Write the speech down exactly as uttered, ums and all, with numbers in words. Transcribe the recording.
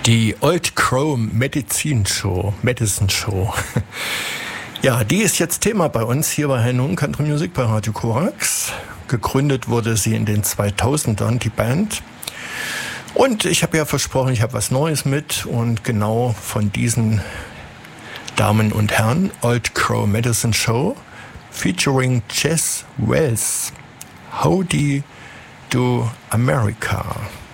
Die Old Crow Medicine Show, Medicine Show. Ja, die ist jetzt Thema bei uns hier bei High Noon Country Music bei Radio Korax. Gegründet wurde sie in den zweitausendern, die Band. Und ich habe ja versprochen, ich habe was Neues mit. Und genau von diesen Damen und Herren, Old Crow Medicine Show, featuring Jess Wells. Howdy do America.